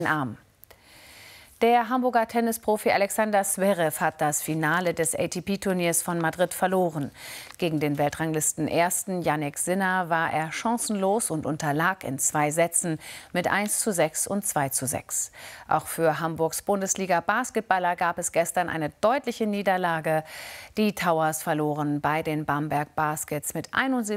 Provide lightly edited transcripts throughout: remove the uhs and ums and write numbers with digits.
Arm. Der Hamburger Tennisprofi Alexander Zverev hat das Finale des ATP-Turniers von Madrid verloren. Gegen den Weltranglisten-Ersten Jannik Sinner war er chancenlos und unterlag in 2 Sätzen mit 1:6 und 2:6. Auch für Hamburgs Bundesliga-Basketballer gab es gestern eine deutliche Niederlage. Die Towers verloren bei den Bamberg Baskets mit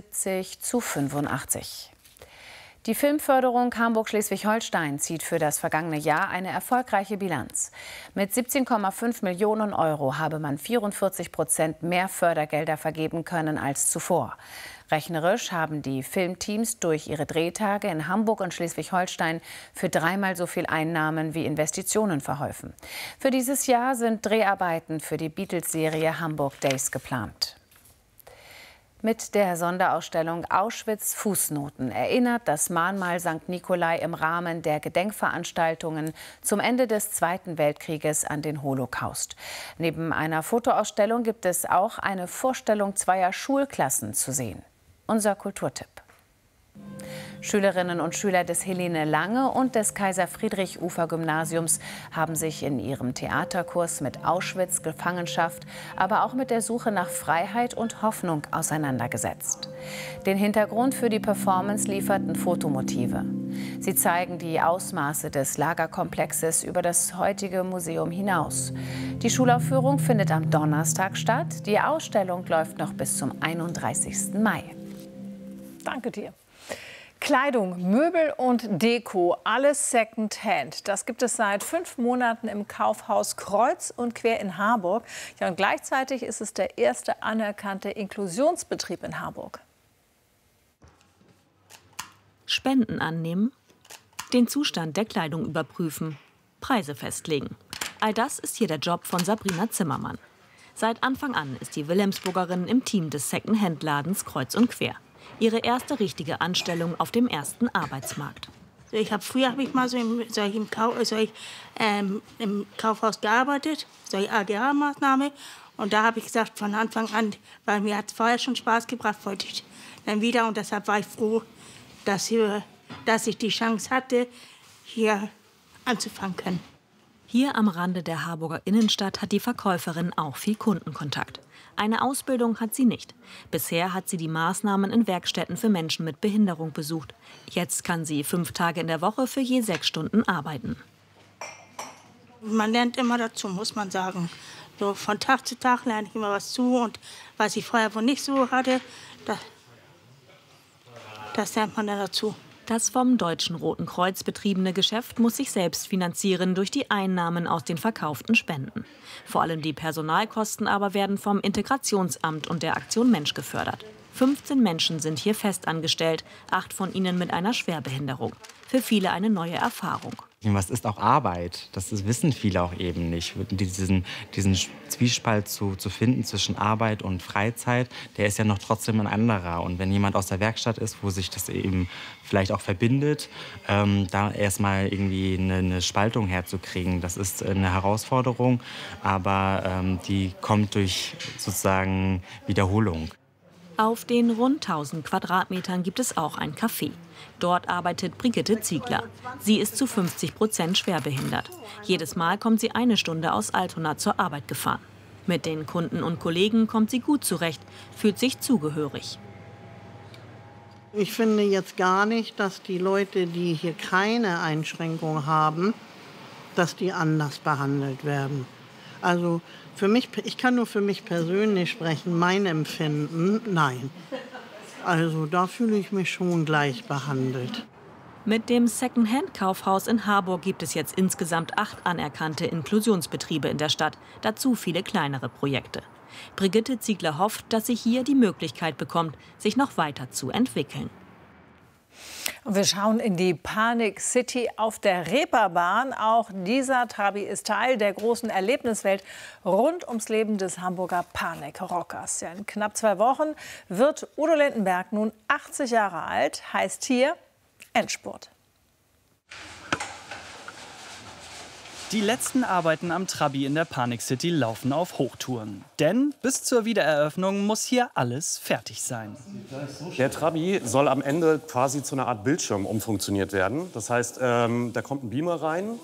71:85. Die Filmförderung Hamburg-Schleswig-Holstein zieht für das vergangene Jahr eine erfolgreiche Bilanz. Mit 17,5 Millionen Euro habe man 44% mehr Fördergelder vergeben können als zuvor. Rechnerisch haben die Filmteams durch ihre Drehtage in Hamburg und Schleswig-Holstein für 3-mal so viel Einnahmen wie Investitionen verholfen. Für dieses Jahr sind Dreharbeiten für die Beatles-Serie Hamburg Days geplant. Mit der Sonderausstellung Auschwitz Fußnoten erinnert das Mahnmal St. Nikolai im Rahmen der Gedenkveranstaltungen zum Ende des Zweiten Weltkrieges an den Holocaust. Neben einer Fotoausstellung gibt es auch eine Vorstellung 2 Schulklassen zu sehen. Unser Kulturtipp. Schülerinnen und Schüler des Helene Lange und des Kaiser-Friedrich-Ufer-Gymnasiums haben sich in ihrem Theaterkurs mit Auschwitz, Gefangenschaft, aber auch mit der Suche nach Freiheit und Hoffnung auseinandergesetzt. Den Hintergrund für die Performance lieferten Fotomotive. Sie zeigen die Ausmaße des Lagerkomplexes über das heutige Museum hinaus. Die Schulaufführung findet am Donnerstag statt. Die Ausstellung läuft noch bis zum 31. Mai. Danke dir. Kleidung, Möbel und Deko, alles Secondhand. Das gibt es seit 5 Monaten im Kaufhaus Kreuz und Quer in Harburg. Ja, und gleichzeitig ist es der erste anerkannte Inklusionsbetrieb in Harburg. Spenden annehmen, den Zustand der Kleidung überprüfen, Preise festlegen. All das ist hier der Job von Sabrina Zimmermann. Seit Anfang an ist die Wilhelmsburgerin im Team des Secondhand-Ladens Kreuz und Quer. Ihre erste richtige Anstellung auf dem ersten Arbeitsmarkt. Früher habe ich mal im Kaufhaus gearbeitet, solche AGH-Maßnahme. Und da habe ich gesagt, von Anfang an, weil mir hat es vorher schon Spaß gebracht, wollte ich dann wieder. Und deshalb war ich froh, dass ich die Chance hatte, hier anzufangen können. Hier am Rande der Harburger Innenstadt hat die Verkäuferin auch viel Kundenkontakt. Eine Ausbildung hat sie nicht. Bisher hat sie die Maßnahmen in Werkstätten für Menschen mit Behinderung besucht. Jetzt kann sie 5 Tage in der Woche für je 6 Stunden arbeiten. Man lernt immer dazu, muss man sagen. So von Tag zu Tag lerne ich immer was zu. Und was ich vorher wohl nicht so hatte, das lernt man dann dazu. Das vom Deutschen Roten Kreuz betriebene Geschäft muss sich selbst finanzieren durch die Einnahmen aus den verkauften Spenden. Vor allem die Personalkosten aber werden vom Integrationsamt und der Aktion Mensch gefördert. 15 Menschen sind hier fest angestellt, 8 von ihnen mit einer Schwerbehinderung. Für viele eine neue Erfahrung. Was ist auch Arbeit? Das wissen viele auch eben nicht. Diesen Zwiespalt zu finden zwischen Arbeit und Freizeit, der ist ja noch trotzdem ein anderer. Und wenn jemand aus der Werkstatt ist, wo sich das eben vielleicht auch verbindet, da erstmal irgendwie eine Spaltung herzukriegen, das ist eine Herausforderung, aber die kommt durch sozusagen Wiederholung. Auf den rund 1000 Quadratmetern gibt es auch ein Café. Dort arbeitet Brigitte Ziegler. Sie ist zu 50% schwerbehindert. Jedes Mal kommt sie 1 Stunde aus Altona zur Arbeit gefahren. Mit den Kunden und Kollegen kommt sie gut zurecht, fühlt sich zugehörig. Ich finde jetzt gar nicht, dass die Leute, die hier keine Einschränkung haben, dass die anders behandelt werden. Also für mich, ich kann nur für mich persönlich sprechen, mein Empfinden, nein. Also da fühle ich mich schon gleich behandelt. Mit dem Secondhand-Kaufhaus in Harburg gibt es jetzt insgesamt 8 anerkannte Inklusionsbetriebe in der Stadt, dazu viele kleinere Projekte. Brigitte Ziegler hofft, dass sie hier die Möglichkeit bekommt, sich noch weiter zu entwickeln. Und wir schauen in die Panik City auf der Reeperbahn. Auch dieser Trabi ist Teil der großen Erlebniswelt rund ums Leben des Hamburger Panikrockers. Ja, in knapp 2 Wochen wird Udo Lindenberg nun 80 Jahre alt, heißt hier Endspurt. Die letzten Arbeiten am Trabi in der Panik City laufen auf Hochtouren. Denn bis zur Wiedereröffnung muss hier alles fertig sein. Der Trabi soll am Ende quasi zu einer Art Bildschirm umfunktioniert werden. Das heißt, da kommt ein Beamer rein